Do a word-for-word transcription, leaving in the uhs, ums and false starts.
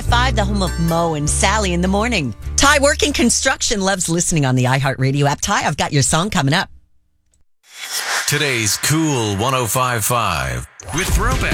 five five, the home of Mo and Sally in the morning. Ty working construction loves listening on the iHeartRadio app. Ty, I've got your song coming up. Today's Cool one oh five point five with Throwback.